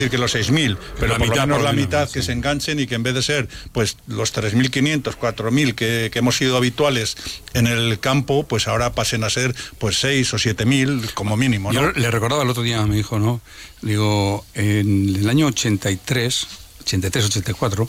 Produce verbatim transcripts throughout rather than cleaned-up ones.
que los seis mil, pero la por mitad, lo menos por la lo menos, mitad sí. que se enganchen y que en vez de ser pues los tres mil quinientos, cuatro mil que, que hemos sido habituales en el campo, pues ahora pasen a ser pues seis o siete mil como mínimo, ¿no? Yo le recordaba el otro día a mi hijo, ¿no? Digo, en el año ochenta y tres, ochenta y cuatro,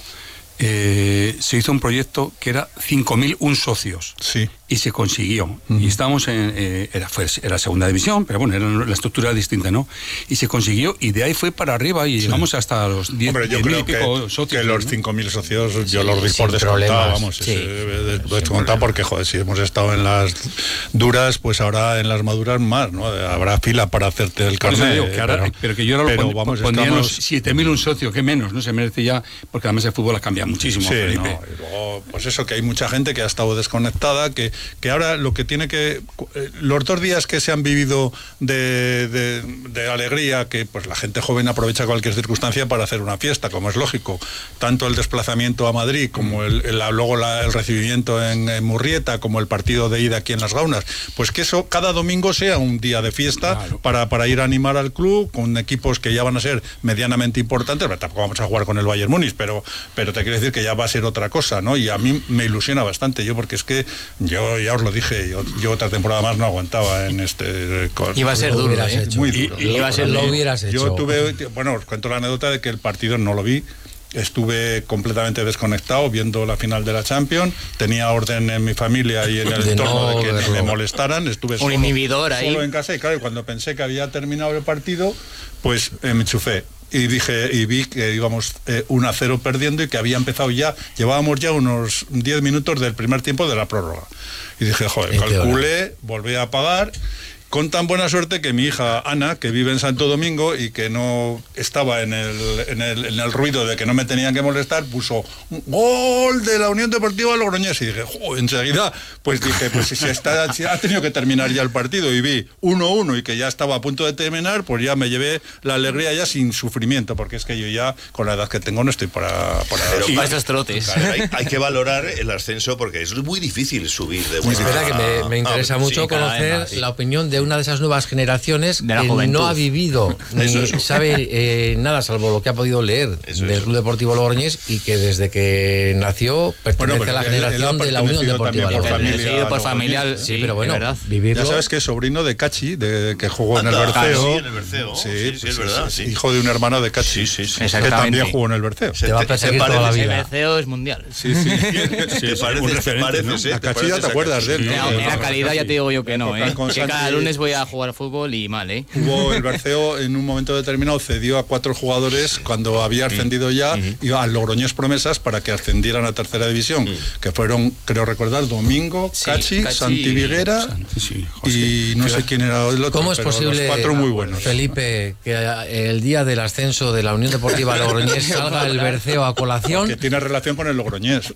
eh, se hizo un proyecto que era cinco mil un socios. Sí. Y se consiguió. Uh-huh. Y estábamos en... Eh, era, fue, era segunda división, pero bueno, era, la estructura era distinta, ¿no? Y se consiguió, y de ahí fue para arriba, y sí. llegamos hasta los diez mil y pico que, socios. Que los ¿no? cinco mil socios, yo sí, los di por descontado, vamos. Sí. Es, descontado porque, joder, si hemos estado en las duras, pues ahora en las maduras más, ¿no? Habrá fila para hacerte el carnet. Digo, que ahora, pero, pero que yo ahora pero, lo pon, vamos, pondría estamos... los siete mil un socio, que menos, ¿no? Se merece ya, porque además el fútbol ha cambiado muchísimo, sí, Felipe. No, y luego, pues eso, que hay mucha gente que ha estado desconectada, que, que ahora lo que tiene que... Los dos días que se han vivido de, de, de alegría, que pues la gente joven aprovecha cualquier circunstancia para hacer una fiesta, como es lógico, tanto el desplazamiento a Madrid como el, el, luego la, el recibimiento en, en Murrieta, como el partido de ida aquí en Las Gaunas, pues que eso cada domingo sea un día de fiesta, claro, para, para ir a animar al club con equipos que ya van a ser medianamente importantes. Tampoco vamos a jugar con el Bayern Múnich, pero, pero te quiero decir que ya va a ser otra cosa, ¿no? Y a mí me ilusiona bastante, yo porque es que yo ya os lo dije, yo, yo otra temporada más no aguantaba en este... Con, iba a ser duro, ¿eh? Muy duro. Y, y iba a ser lo hubieras hecho. Yo tuve, bueno, os cuento la anécdota de que el partido no lo vi. Estuve completamente desconectado viendo la final de la Champions, tenía orden en mi familia y en el de entorno no de que verlo. no me molestaran, estuve un solo, inhibidor ahí. solo en casa, y claro, cuando pensé que había terminado el partido, pues eh, me enchufé. Y dije, y vi que íbamos eh, uno a cero perdiendo y que había empezado ya, llevábamos ya unos diez minutos del primer tiempo de la prórroga. Y dije, joder, calculé, volví a apagar, con tan buena suerte que mi hija Ana, que vive en Santo Domingo y que no estaba en el, en el, en el ruido de que no me tenían que molestar, puso un gol de la Unión Deportiva Logroñés. Y dije, joder, enseguida, pues dije, pues si, está, si ha tenido que terminar ya el partido, y vi uno uno y que ya estaba a punto de terminar, pues ya me llevé la alegría ya sin sufrimiento, porque es que yo ya, con la edad que tengo, no estoy para... para Pero sí, para esos trotes. Claro, hay, hay que valorar el ascenso, porque es muy difícil subir de Pues buena... espera, que me, me interesa ah, mucho sí, conocer más, sí. la opinión de una de esas nuevas generaciones de la que juventud. no ha vivido ni Eso, eso. sabe eh, nada salvo lo que ha podido leer Eso, del eso. Club Deportivo Logroñés, y que desde que nació pertenece Bueno, a la pero él- él generación ha de la Unión pertenecido Deportiva también por Logroñés. familia. Seguido por Logroñés. familia, Sí, sí, pero bueno, de verdad. vivirlo. Ya sabes que es sobrino de Cachi, de, que jugó en el Anda, Berceo. sí, en el Berceo. Sí, sí, pues es verdad, sí. Hijo de un hermano de Cachi, Sí, sí, sí. que Exactamente. también jugó en el Berceo. Te va a perseguir se toda la parece- vida. El Berceo es mundial. Sí, sí. Te sí, pareces, un te referente, pareces, ¿no? ¿eh? A Te Cachi ya pareces te a acuerdas de él, Cachi. ¿no? Mira, Sí, mira sí, calidad sí. ya te digo yo que no, ¿eh? Con Que Santi- cada lunes voy a jugar fútbol y mal, ¿eh? Hubo el Berceo en un momento determinado, cedió a cuatro jugadores cuando había ascendido ya, iba al Logroñés Promesas para que ascendieran a tercera división, que fueron, creo recordar, Domingo, Sí, Cachi, Cachi, Santi Viguera Sí, sí, José. y no sé quién era el otro. ¿Cómo es pero posible, los cuatro muy buenos. Felipe, que el día del ascenso de la Unión Deportiva Logroñés salga el Berceo a colación? Que tiene relación con el Logroñés.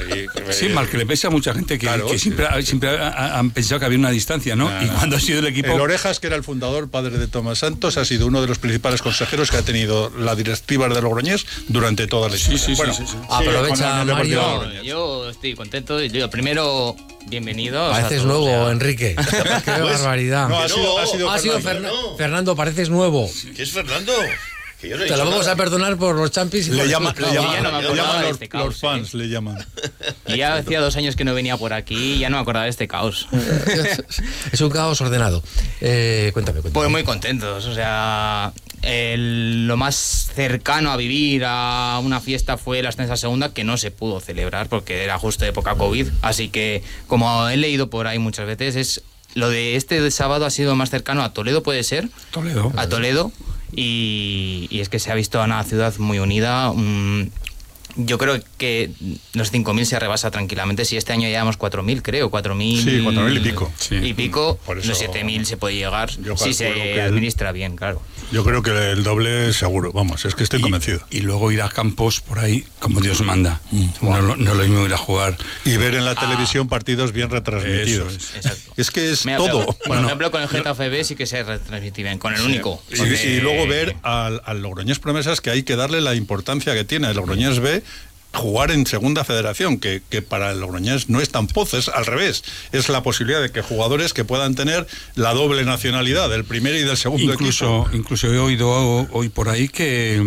Y- Sí, mal que le pese a mucha gente que, Claro, que siempre, sí. siempre ha- ha- han pensado que había una distancia, ¿no? Nada. Y cuando ha sido el equipo... El Orejas, que era el fundador, padre de Tomás Santos, ha sido uno de los principales consejeros que ha tenido la directiva de Logroñés durante toda la historia. Sí, sí, sí, Bueno, sí, sí. Aprovecha, con la Unión Deportiva Mario. Logroñés. Yo estoy contento. Yo, primero, bienvenidos. Pareces a todos, nuevo, o sea, Enrique. Qué barbaridad. No, ha Que sido, no. ha sido Ha sido Fernando. Ferna- no. Fernando, pareces nuevo. ¿Qué es Fernando? Que yo no he Te lo dicho vamos nada. a perdonar por los champis y Le por llaman, el le ya llaman, no me le acordaba llaman de los, este caos, los fans, ¿eh? le llaman. Y ya hacía dos años que no venía por aquí y ya no me acordaba de este caos. Es un caos ordenado. Eh, cuéntame, cuéntame. Pues muy contentos, o sea, el- lo más cercano a vivir a una fiesta fue la ascenso a segunda, que no se pudo celebrar porque era justo época COVID, así que como he leído por ahí muchas veces, es lo de este de sábado ha sido más cercano a Toledo, puede ser, Toledo. a Toledo, y, y es que se ha visto a una ciudad muy unida. mm, Yo creo que los cinco mil se rebasa tranquilamente. Si este año llevamos cuatro mil, creo, cuatro mil. Sí, cuatro mil y pico. Sí. Y pico, Por eso- los siete mil se puede llegar Yo si se calculo que el- administra bien, claro. Yo creo que el doble seguro, vamos, es que estoy Y- convencido. Y luego ir a campos por ahí como Dios manda. No, lo- no lo mismo ir a jugar. Y ver en la televisión partidos bien retransmitidos. Eso es. Exacto. Es que es Mira, todo. pero, por ejemplo, con el Getafe B sí que se retransmite bien, con el único. Y, porque- y luego ver al, al Logroñés Promesas, que hay que darle la importancia que tiene el Logroñés B, jugar en segunda federación, que, que para el Logroñés no es tan pozo, es al revés. Es la posibilidad de que jugadores que puedan tener la doble nacionalidad, del primer y del segundo Incluso, equipo. incluso he oído hoy por ahí que